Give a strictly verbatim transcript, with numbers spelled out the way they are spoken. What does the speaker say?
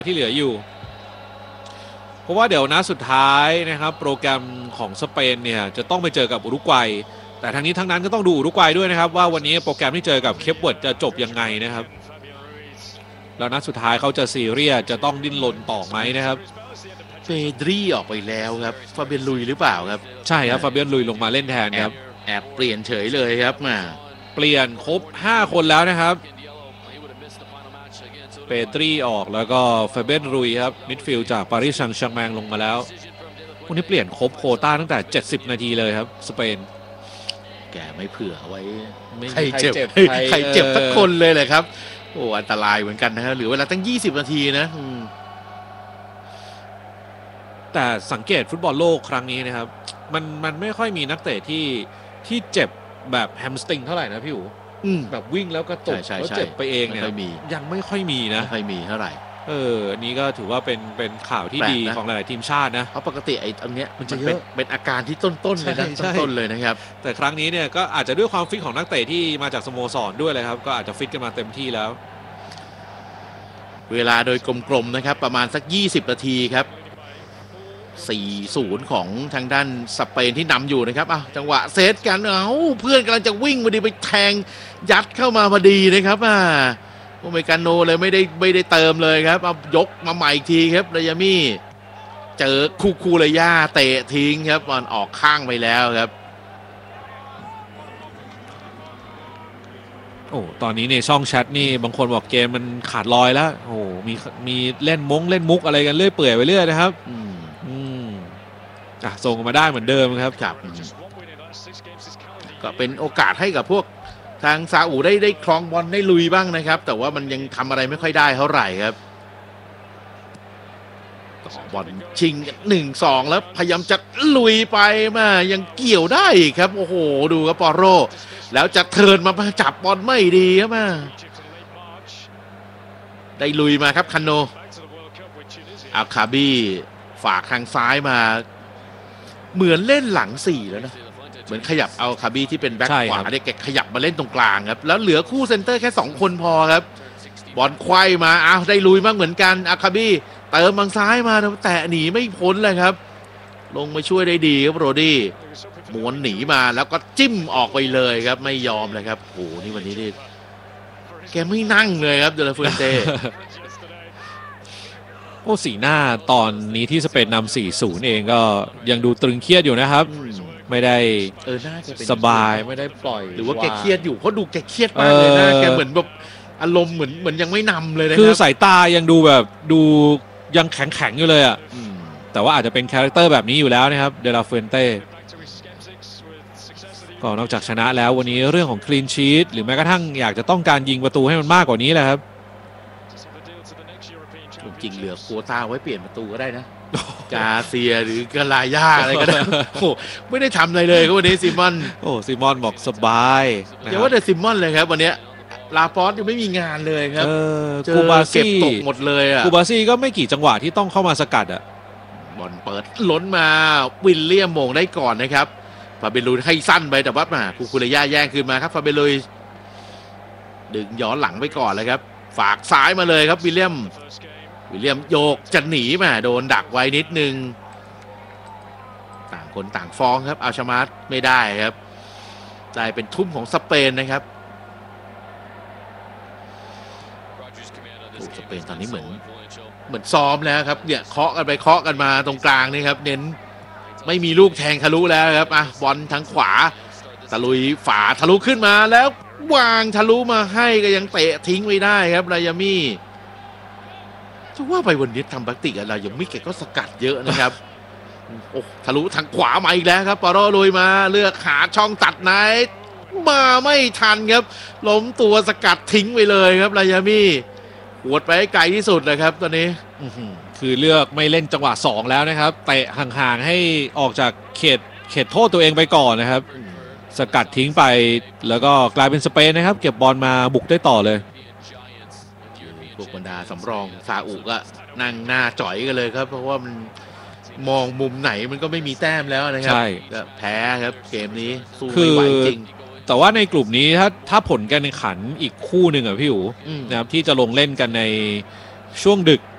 ที่เหลืออยู่เพราะว่าเดี๋ยวนัดสุดท้ายนะครับโปรแกรมของสเปนเนี่ยจะต้องไปเจอกับอุรุกวัยแต่ทั้งนี้ทั้งนั้นก็ต้องดูอุรุกวัยด้วยนะครับว่าวันนี้โปรแกรมที่เจอกับเคปเวิร์ดจะจบยังไงนะครับแล้วนัดสุดท้ายเขาจะซีเรียสจะต้องดิ้นรนต่อไหมนะครับเฟดรีออกไปแล้วครับฟาเบียนลุยหรือเปล่าครับใช่ครับฟาเบียนลุยลงมาเล่นแทนครับแอบเปลี่ยนเฉยเลยครับมาเปลี่ยนครบห้าคนแล้วนะครับเปตรีออกแล้วก็ฟาเบียนลุยครับมิดฟิลด์จากปารีสแซงต์แชร์แมงลงมาแล้วพวกนี้เปลี่ยนครบโควต้าตั้งแต่เจ็ดสิบนาทีเลยครับสเปนแกไม่เผื่อไว้ใครเจ็บใครเจ็บสักคนเลยเลยครับโอ้อันตรายเหมือนกันนะครับหรือเวลาตั้งยี่สิบนาทีนะแต่สังเกตฟุตบอลโลกครั้งนี้นะครับมันมันไม่ค่อยมีนักเตะที่ที่เจ็บแบบแฮมสตริงเท่าไหร่นะพี่อู๋แบบวิ่งแล้วก็ตกแล้วเจ็บไปเองเนี่ยยังไม่ค่อยมีนะไม่ค่อยมีเท่าไหร่เอออันนี้ก็ถือว่าเป็นเป็นข่าวที่ดีของหลายๆทีมชาตินะเพราะปกติไอ้ตรงเนี้ยมันจะเป็นเป็นอาการที่ต้นๆเลยนะต้นๆเลยนะครับแต่ครั้งนี้เนี่ยก็อาจจะด้วยความฟิตของนักเตะที่มาจากสโมสรด้วยเลยครับก็อาจจะฟิตกันมาเต็มที่แล้วเวลาโดยกลมๆนะครับประมาณสักยี่สิบนาทีครับสี่ศูนย์ของทางด้านสเปนที่นำอยู่นะครับอ้าวจังหวะเซตกันเอ้าเพื่อนกำลังจะวิ่งพอดีไปแทงยัดเข้ามาพอดีนะครับอ่าโอเมกาโนเลยไม่ได้ไม่ได้เติมเลยครับเอายกมาใหม่อีกทีครับรายามี่เจอคูคูระยาเตะทิ้งครับมันออกข้างไปแล้วครับโอ้ตอนนี้ในช่องแชทนี่บางคนบอกเกมมันขาดลอยแล้วโอ้มีมีเล่นมงเล่นมุกอะไรกันเรื่อยเปื่อยไปเรื่อยนะครับอืมอืมอ่ะส่งมาได้เหมือนเดิมครับครับก็เป็นโอกาสให้กับพวกทางซาอุได้ได้ครองบอลได้ลุยบ้างนะครับแต่ว่ามันยังทำอะไรไม่ค่อยได้เท่าไหร่ครับบอลชิงหนึ่งสองแล้วพยายามจะลุยไปมายังเกี่ยวได้ครับโอ้โหดูครับปอโรแล้วจะเทิร์นมาจับบอลไม่ดีครับมาได้ลุยมาครับคันโนอาคาบีฝากทางซ้ายมาเหมือนเล่นหลังสี่แล้วนะเหมือนขยับเอาคาบีที่เป็นแบ็คขวาได้แกขยับมาเล่นตรงกลางครับแล้วเหลือคู่เซนเตอร์แค่สองคนพอครับบอลควายมาอ้าวได้ลุยบ้างเหมือนกันอาคาบีเติมทางซ้ายมาแต่หนีไม่พ้นเลยครับลงมาช่วยได้ดีครับโรดี้ม้วนหนีมาแล้วก็จิ้มออกไปเลยครับไม่ยอมเลยครับโอ้โหนี่วันนี้ดิแกไม่นั่งเลยครับเดลาฟูนเต้โอ้สีหน้าตอนนี้ที่สเปนนำ สี่ศูนย์ เองก็ยังดูตรึงเครียดอยู่นะครับไม่ได้เออหน้าแกเป็นสบายไม่ได้ปล่อยหรือว่าแกเครียดอยู่เพราะดูแกเครียดมากเลยนะแกเหมือนแบบอารมณ์เหมือนเหมือนยังไม่นำเลยนะครับคือสายตายังดูแบบดูยังแข็งแข็งอยู่เลยอ่ะแต่ว่าอาจจะเป็นคาแรคเตอร์แบบนี้อยู่แล้วนะครับเดลาฟูนเต้ก็นอกจากชนะแล้ววันนี้เรื่องของคลีนชีทหรือแม้กระทั่งอยากจะต้องการยิงประตูให้มันมากกว่านี้แหละครับจริงเหลือโควต้าไว้เปลี่ยนประตูก็ได้นะกาเซียหรือกาลาย่าอะไรก็ได้โอ้ไม่ได้ทำอะไรเลยวันนี้ซิมอนโอ้ซิมอนบอกสบายอย่าว่าแต่ซิมอนเลยครับวันนี้ลาปอสยังไม่มีงานเลยครับกูบาซี่เก็บตกหมดเลยอ่ะกูบาซี่ก็ไม่กี่จังหวะที่ต้องเข้ามาสกัดอ่ะบอลเปิดล้นมาวิลเลียมโมงได้ก่อนนะครับฟาเบลุยให้สั้นไปแต่ว่ามาคูคูเรย่าแย่งคืนมาครับฟาเบลุยดึงย้อนหลังไปก่อนเลยครับฝากซ้ายมาเลยครับวิลเลียมวิลเลียมโยกจะหนีมาโดนดักไว้นิดนึงต่างคนต่างฟ้องครับอัลชามาร์ไม่ได้ครับได้เป็นทุ่มของสเปนนะครับสเปนตอนนี้เหมือนเหมือนซ้อมแล้วครับเนี่ยเคาะกันไปเคาะกันมาตรงกลางนี่ครับเน้นไม่มีลูกแทงทะลุแล้วครับอ่ะบอลทางขวาตะลุยฝาทะลุขึ้นมาแล้ววางทะลุมาให้ก็ยังเตะทิ้งไม่ได้ครับรายามี่จะว่าไปวันนี้ทำบักติกอะไรยังไม่เก่งก็สกัดเยอะนะครับโอ้ทะลุทางขวามาอีกแล้วครับปาโรลุยมาเลือกหาช่องตัดไหนมาไม่ทันครับล้มตัวสกัดทิ้งไปเลยครับรายามี่หวดไปไกลที่สุดเลยครับตอนนี้คือเลือกไม่เล่นจังหวะสองแล้วนะครับเตะห่างๆให้ออกจากเขตเขตโทษตัวเองไปก่อนนะครับสกัดทิ้งไปแล้วก็กลายเป็นสเปนนะครับเก็บบอลมาบุกได้ต่อเลยพวกบรรดาสำรองซาอุก็นั่งหน้าจ่อยกันเลยครับเพราะว่ามันมองมุมไหนมันก็ไม่มีแต้มแล้วนะครับใช่แพ้ครับเกมนี้สู้ไม่ไหวจริงแต่ว่าในกลุ่มนี้ถ้าถ้าผลการแข่งขันอีกคู่หนึ่งอ่ะพี่อู๋นะครับที่จะลงเล่นกันในช่วงดึก